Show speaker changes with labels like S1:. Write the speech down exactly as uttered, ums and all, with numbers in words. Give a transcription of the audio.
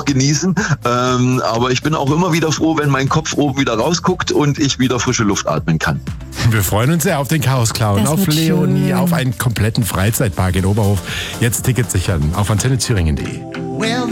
S1: auch genießen. Ähm, aber ich bin auch immer wieder froh, wenn mein Kopf oben wieder rausguckt und ich wieder frische Luft atmen kann.
S2: Wir freuen uns sehr auf den Chaos-Clown,
S3: Das
S2: auf
S3: wird
S2: Leonie,
S3: schön.
S2: auf einen kompletten Freizeitpark in Oberhof. Jetzt Tickets sichern auf antenne thüringen punkt de.